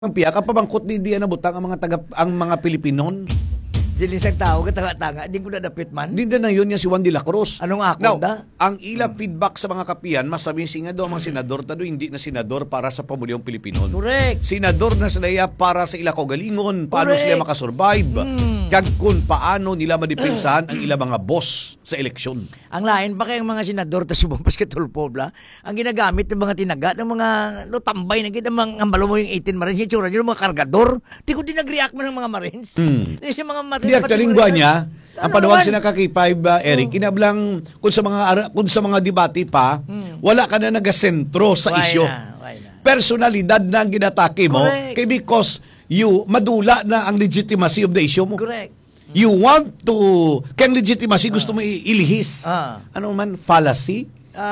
Ang piya kapabangkot ni diyan na butang ang mga Pilipinon. Silisang tao ka tanga-tanga, hindi ko na dapit man. Hindi na yun si Juan de la Cruz. Anong ako Now, da? ang ila feedback sa mga kapiyan, masabi nga daw ang mga senador tado hindi na senador para sa pamulyong Pilipinon. Correct. Senador na sila para sa ila kaugalingon, paano Correct. sila makasurvive, kag kung paano nila madipensahan ang ila mga boss sa eleksyon. Ang lain pa kayong mga senador ta subampas ka tulpobla, ang ginagamit ng mga tinaga ng mga tambay na ang balo mo yung 18 Marines, yung tsura yung mga kargador. Di ko din nag-react mo ng mga Marines. Yung mga Marines. Di kalingwa niya, ang panawag sina Kaki5, Eric, kinablang kung sa mga debate pa, wala ka na nagasentro sa isyo. Personalidad na ang ginatake mo, kay because madula na ang legitimacy of the issue mo. Correct. You want to, kaya ang legitimacy gusto mo ilihis. Ano man, fallacy?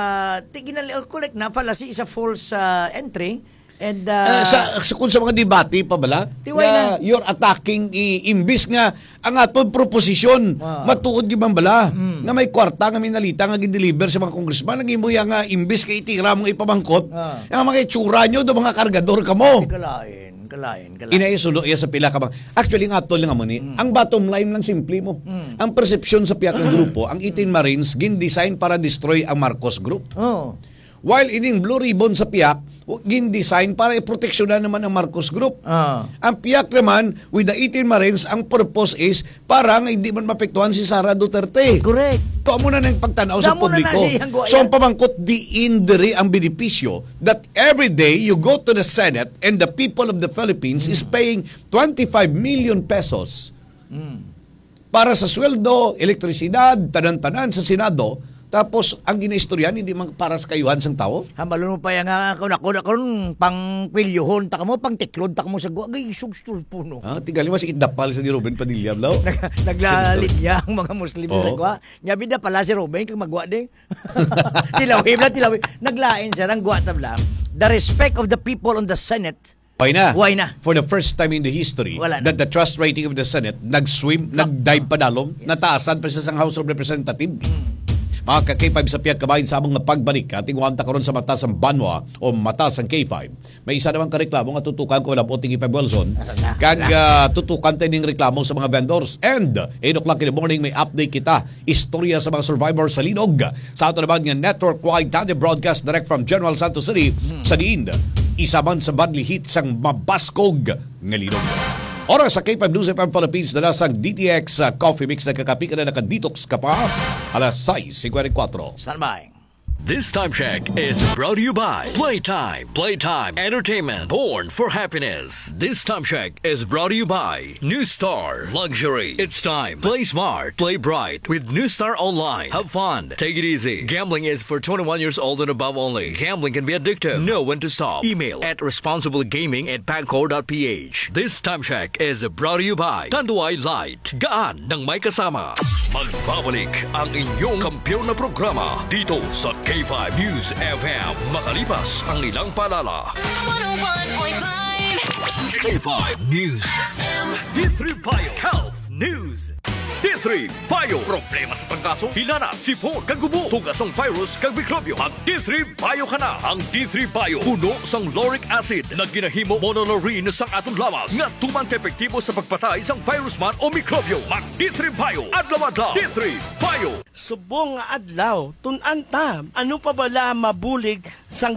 Correct na, fallacy is a false entry. And kung sa mga debate pa bala, na you're attacking imbis nga ang aton proposisyon matuod di man bala nga may kwarta nga minalita nga gideliver sa mga congressman naging mo nga imbis kay itira mong ipamangkot ang mga itsura nyo do mga kargador kamo. Kalain. Inaisulo iya sa pila ka bang. Actually nga tol nga mo ni, ang bottom line lang simple mo. Ang perception sa piyak ng grupo, ang 18 Marines gin-design para destroy ang Marcos Group. While ining Blue Ribbon sa piyak, gin-design para iproteksyonan naman ang Marcos Group. Ang piyak naman, with the 18 Marines, ang purpose is para nga hindi man mapektuhan si Sara Duterte. Correct. Ito mo na ng pagtanaw sa publiko. So ang pamangkot di indiri ang benepisyo that every day you go to the Senate and the people of the Philippines is paying 25 million pesos para sa sweldo, elektrisidad, tanan-tanan sa Senado. Tapos, ang ginaistoryan, hindi man para sa kayuhan sang tao. Hambalon mo pa yung ako pang pilyuhon, taka mo, pang tiklod, taka mo sa guwa. Agay, sugstulpo, no? Tigali mas itdapal sa ni Ruben Padilla, blau. Naglalit niya ang mga Muslim sa guwa. Nyabi na pala si Ruben, kang magwa din. tilawin. Naglain siya, ang guwa tabla. The respect of the people on the Senate. Why na? For the first time in the history, that the trust rating of the Senate, nag-dive padalom, nataasan pa siya sa House of Representatives. Mga ka-K5 sa piyak kabahin sa among pagbalik ating wanta karon sa mata sa Banwa o mata sa K5. May isa naman kareklamo nga tutukan ko lang po Tingipay Wilson. Kag tutukan tayo ng reklamo sa mga vendors. And 8 o'clock in the morning may update kita. Istorya sa mga survivors sa Linog. Sa ato naman nga network-wide tandem broadcast direct from General Santos City sa diin. Isa man sa badly hit sang mabaskog nga Linog. Oras sa K5 News FM Philippines na lasang DTX Coffee Mix na kakapi ka na nakadetox ka pa. Alas 6:54. Stand by. This time check is brought to you by Playtime. Playtime Entertainment. Born for happiness. This time check is brought to you by New Star Luxury. It's time. Play smart. Play bright with New Star Online. Have fun. Take it easy. Gambling is for 21 years old and above only. Gambling can be addictive. Know when to stop. Email at responsiblegaming@pagcor.ph. This time check is brought to you by Tanduay Light. Gaan ng may kasama. Magbabalik ang inyong kampiyon na programa dito sa K5 News FM. Makalipas ang ilang palala. 101.5 K5 News FM. D3 Bio Health News. D3 Bio. Problema sa pagkaso, hilana, sipon, kagubo, tugasong virus, kag mikrobyo. Mag D3 Bio ka na. Ang D3 Bio, puno sang lauric acid na ginahimo monolaurin sang atong lawas nga tumang epektibo sa pagpatay sang virus man o mikrobyo. Mag D3 Bio. Adlaw-adlaw. D3 Bio. Subong nga adlaw, tunan ta, ano pa bala mabulig sang